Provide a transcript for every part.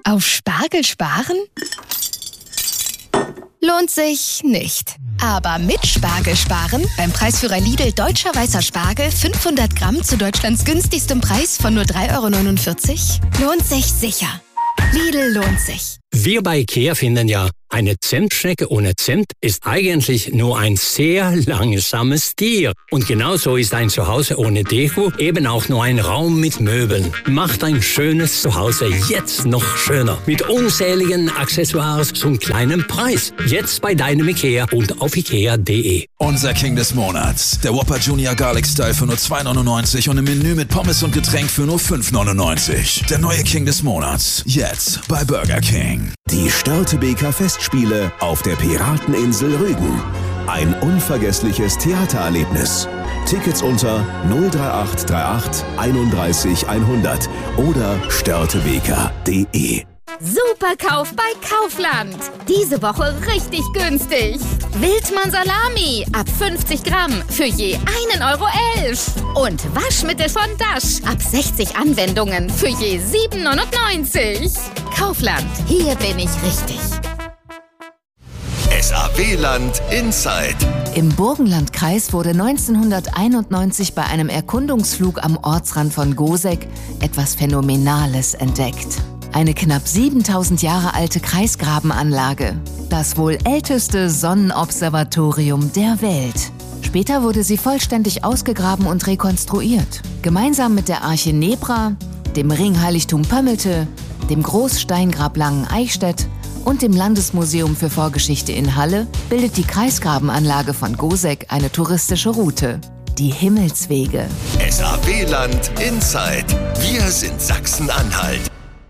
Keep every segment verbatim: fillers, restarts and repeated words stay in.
Auf Spargel sparen? Lohnt sich nicht. Aber mit Spargel sparen, beim Preisführer Lidl Deutscher Weißer Spargel fünfhundert Gramm zu Deutschlands günstigstem Preis von nur drei Euro neunundvierzig, lohnt sich sicher. Lidl lohnt sich. Wir bei IKEA finden ja, eine Zimtschnecke ohne Zimt ist eigentlich nur ein sehr langsames Tier. Und genauso ist ein Zuhause ohne Deko eben auch nur ein Raum mit Möbeln. Macht ein schönes Zuhause jetzt noch schöner. Mit unzähligen Accessoires zum kleinen Preis. Jetzt bei deinem IKEA und auf ikea punkt de. Unser King des Monats. Der Whopper Junior Garlic Style für nur zwei neunundneunzig und im Menü mit Pommes und Getränk für nur fünf neunundneunzig. Der neue King des Monats. Jetzt bei Burger King. Die Störtebeker Festspiele auf der Pirateninsel Rügen. Ein unvergessliches Theatererlebnis. Tickets unter null drei acht drei acht einunddreißig hundert oder störtebeker punkt de. Superkauf bei Kaufland. Diese Woche richtig günstig. Wildmann Salami ab fünfzig Gramm für je einen Euro elf. Und Waschmittel von Dash ab sechzig Anwendungen für je sieben neunundneunzig. Kaufland, hier bin ich richtig. S A W-Land Inside. Im Burgenlandkreis wurde neunzehnhunderteinundneunzig bei einem Erkundungsflug am Ortsrand von Goseck etwas Phänomenales entdeckt. Eine knapp siebentausend Jahre alte Kreisgrabenanlage. Das wohl älteste Sonnenobservatorium der Welt. Später wurde sie vollständig ausgegraben und rekonstruiert. Gemeinsam mit der Arche Nebra, dem Ringheiligtum Pömmelte, dem Großsteingrab Langen-Eichstätt und dem Landesmuseum für Vorgeschichte in Halle bildet die Kreisgrabenanlage von Goseck eine touristische Route. Die Himmelswege. S A W-Land Inside. Wir sind Sachsen-Anhalt.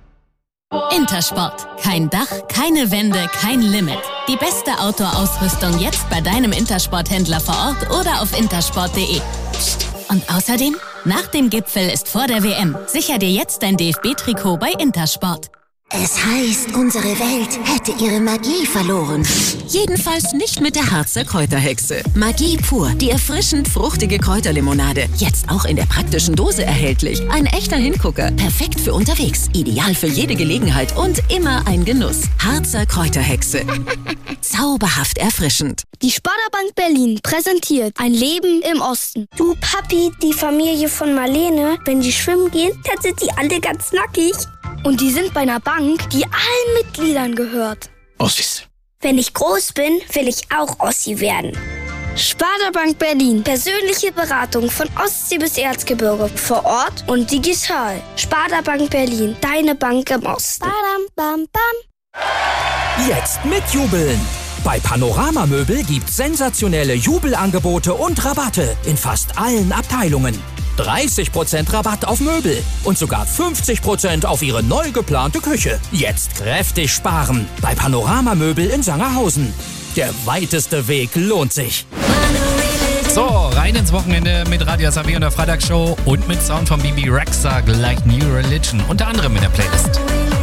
Intersport. Kein Dach, keine Wände, kein Limit. Die beste Outdoor-Ausrüstung jetzt bei deinem Intersport-Händler vor Ort oder auf intersport punkt de. Psst. Und außerdem, nach dem Gipfel ist vor der W M. Sicher dir jetzt dein D F B-Trikot bei Intersport. Es heißt, unsere Welt hätte ihre Magie verloren. Jedenfalls nicht mit der Harzer Kräuterhexe. Magie pur, die erfrischend fruchtige Kräuterlimonade. Jetzt auch in der praktischen Dose erhältlich. Ein echter Hingucker. Perfekt für unterwegs. Ideal für jede Gelegenheit und immer ein Genuss. Harzer Kräuterhexe. Zauberhaft erfrischend. Die Sparda-Bank Berlin präsentiert ein Leben im Osten. Du Papi, die Familie von Marlene, wenn die schwimmen gehen, dann sind die alle ganz nackig. Und die sind bei einer Bank, die allen Mitgliedern gehört. Ossis. Wenn ich groß bin, will ich auch Ossi werden. Sparda Bank Berlin. Persönliche Beratung von Ostsee bis Erzgebirge. Vor Ort und digital. Sparda Bank Berlin. Deine Bank im Osten. Badam, bam, bam. Jetzt mitjubeln. Bei Panorama Möbel gibt's sensationelle Jubelangebote und Rabatte in fast allen Abteilungen. dreißig Prozent Rabatt auf Möbel und sogar fünfzig Prozent auf Ihre neu geplante Küche. Jetzt kräftig sparen bei Panorama Möbel in Sangerhausen. Der weiteste Weg lohnt sich. So, rein ins Wochenende mit Radio S A W und der Freitagsshow und mit Sound von Bibi Rexha, Like New Religion, unter anderem in der Playlist.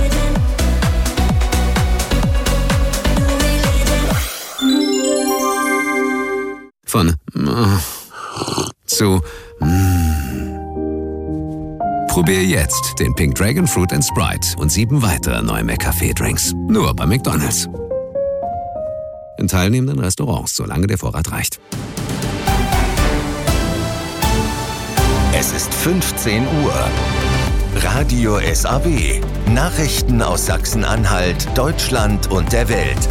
Von äh, zu mm. Probier jetzt den Pink Dragon Fruit and Sprite und sieben weitere neue McCafé-Drinks. Nur bei McDonald's. In teilnehmenden Restaurants, solange der Vorrat reicht. Es ist fünfzehn Uhr. Radio S A W. Nachrichten aus Sachsen-Anhalt, Deutschland und der Welt.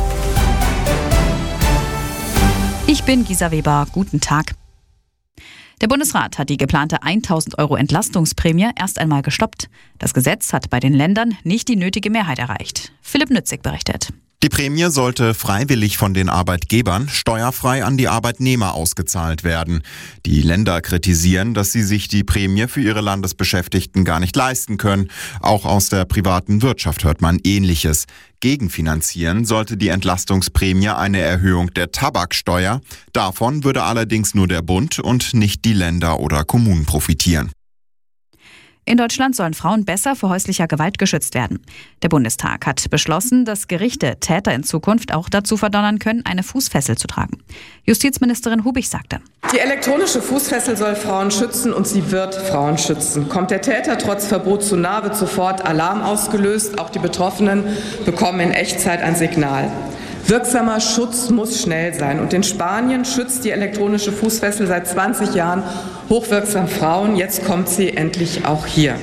Ich bin Gisa Weber. Guten Tag. Der Bundesrat hat die geplante tausend Euro Entlastungsprämie erst einmal gestoppt. Das Gesetz hat bei den Ländern nicht die nötige Mehrheit erreicht. Philipp Nützig berichtet. Die Prämie sollte freiwillig von den Arbeitgebern steuerfrei an die Arbeitnehmer ausgezahlt werden. Die Länder kritisieren, dass sie sich die Prämie für ihre Landesbeschäftigten gar nicht leisten können. Auch aus der privaten Wirtschaft hört man Ähnliches. Gegenfinanzieren sollte die Entlastungsprämie eine Erhöhung der Tabaksteuer. Davon würde allerdings nur der Bund und nicht die Länder oder Kommunen profitieren. In Deutschland sollen Frauen besser vor häuslicher Gewalt geschützt werden. Der Bundestag hat beschlossen, dass Gerichte Täter in Zukunft auch dazu verdonnern können, eine Fußfessel zu tragen. Justizministerin Hubig sagte: Die elektronische Fußfessel soll Frauen schützen und sie wird Frauen schützen. Kommt der Täter trotz Verbot zu nahe, wird sofort Alarm ausgelöst. Auch die Betroffenen bekommen in Echtzeit ein Signal. Wirksamer Schutz muss schnell sein. Und in Spanien schützt die elektronische Fußfessel seit zwanzig Jahren hochwirksam Frauen. Jetzt kommt sie endlich auch hier.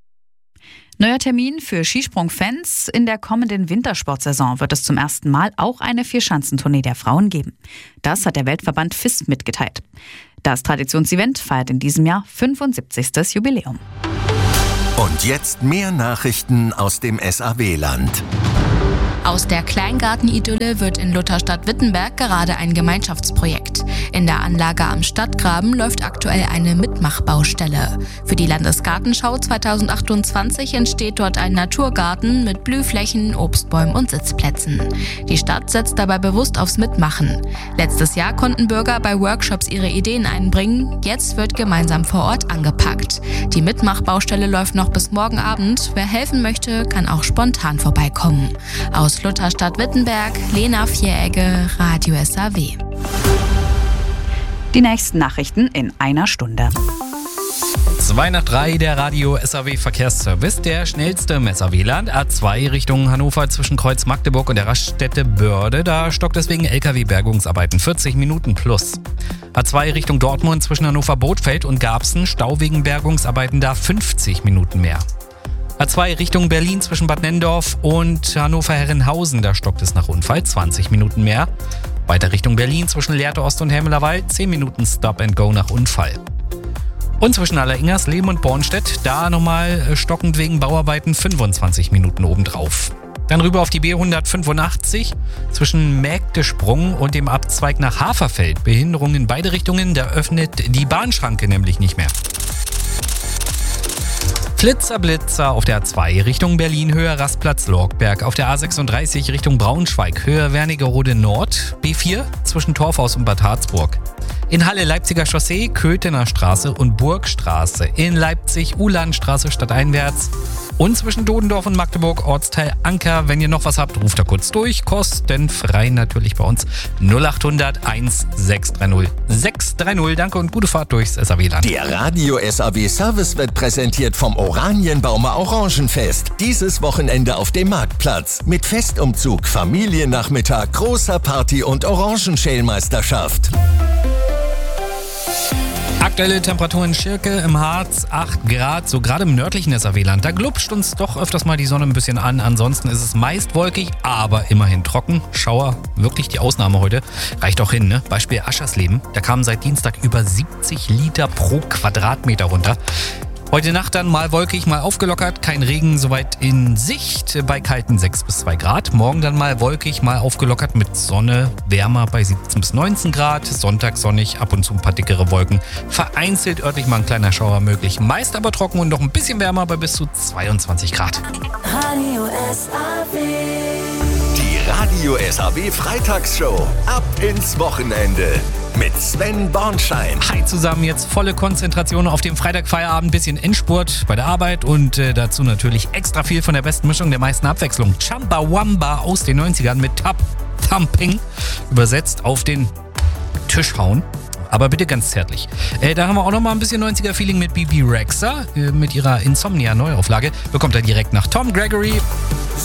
Neuer Termin für Skisprung-Fans. In der kommenden Wintersportsaison wird es zum ersten Mal auch eine Vierschanzentournee der Frauen geben. Das hat der Weltverband F I S mitgeteilt. Das Traditionsevent feiert in diesem Jahr fünfundsiebzigstes Jubiläum. Und jetzt mehr Nachrichten aus dem S A W-Land. Aus der Kleingartenidylle wird in Lutherstadt-Wittenberg gerade ein Gemeinschaftsprojekt. In der Anlage am Stadtgraben läuft aktuell eine Mitmachbaustelle. Für die Landesgartenschau zweitausendachtundzwanzig entsteht dort ein Naturgarten mit Blühflächen, Obstbäumen und Sitzplätzen. Die Stadt setzt dabei bewusst aufs Mitmachen. Letztes Jahr konnten Bürger bei Workshops ihre Ideen einbringen. Jetzt wird gemeinsam vor Ort angepackt. Die Mitmachbaustelle läuft noch bis morgen Abend. Wer helfen möchte, kann auch spontan vorbeikommen. Aus Lutherstadt-Wittenberg, Lena Vieregge, Radio S A W. Die nächsten Nachrichten in einer Stunde. zwei nach drei, der Radio S A W Verkehrsservice, der schnellste im S A W-Land. A zwei Richtung Hannover zwischen Kreuz Magdeburg und der Raststätte Börde. Da stockt deswegen L K W-Bergungsarbeiten, vierzig Minuten plus. A zwei Richtung Dortmund zwischen Hannover-Bothfeld und Garbsen, Stau wegen Bergungsarbeiten da fünfzig Minuten mehr. A zwei Richtung Berlin zwischen Bad Nenndorf und Hannover-Herrenhausen, da stockt es nach Unfall, zwanzig Minuten mehr. Weiter Richtung Berlin zwischen Lehrte Ost und Helmelerwald, zehn Minuten Stop and Go nach Unfall. Und zwischen Allersingersleben und Bornstedt, da nochmal stockend wegen Bauarbeiten fünfundzwanzig Minuten obendrauf. Dann rüber auf die B hundertfünfundachtzig zwischen Mägdesprung und dem Abzweig nach Haferfeld. Behinderung in beide Richtungen, da öffnet die Bahnschranke nämlich nicht mehr. Flitzer Blitzer auf der A zwei Richtung Berlin, Höhe Rastplatz Lorgberg. Auf der A sechsunddreißig Richtung Braunschweig, Höhe Wernigerode Nord. B vier zwischen Torfhaus und Bad Harzburg. In Halle Leipziger Chaussee, Köthener Straße und Burgstraße. In Leipzig Uhlandstraße stadteinwärts. Und zwischen Dodendorf und Magdeburg, Ortsteil Anker. Wenn ihr noch was habt, ruft da kurz durch. Kostenfrei natürlich bei uns. null achthundert eins sechs drei null sechs drei null. Danke und gute Fahrt durchs S A W-Land. Der Radio S A W Service wird präsentiert vom Oranienbaumer Orangenfest. Dieses Wochenende auf dem Marktplatz. Mit Festumzug, Familiennachmittag, großer Party und Orangenschälmeisterschaft. Aktuelle Temperaturen Schirke im Harz, acht Grad, so gerade im nördlichen S A W-Land. Da glupscht uns doch öfters mal die Sonne ein bisschen an. Ansonsten ist es meist wolkig, aber immerhin trocken. Schauer, wirklich die Ausnahme heute. Reicht auch hin, ne? Beispiel Aschersleben. Da kamen seit Dienstag über siebzig Liter pro Quadratmeter runter. Heute Nacht dann mal wolkig, mal aufgelockert. Kein Regen soweit in Sicht bei kalten sechs bis zwei Grad. Morgen dann mal wolkig, mal aufgelockert mit Sonne. Wärmer bei siebzehn bis neunzehn Grad. Sonntag sonnig, ab und zu ein paar dickere Wolken. Vereinzelt örtlich mal ein kleiner Schauer möglich. Meist aber trocken und noch ein bisschen wärmer bei bis zu zweiundzwanzig Grad. Radio S A W. Die Radio S A W Freitagsshow. Ab ins Wochenende. Mit Sven Bornschein. Hi zusammen, jetzt volle Konzentration auf dem Freitagfeierabend, bisschen Endspurt bei der Arbeit und äh, dazu natürlich extra viel von der besten Mischung, der meisten Abwechslung. Chumbawamba aus den neunzigern mit Tap Thumping, übersetzt auf den Tisch hauen. Aber bitte ganz zärtlich. Äh, da haben wir auch noch mal ein bisschen neunziger-Feeling mit Bibi Rexha. Äh, mit ihrer Insomnia-Neuauflage bekommt er direkt nach Tom Gregory.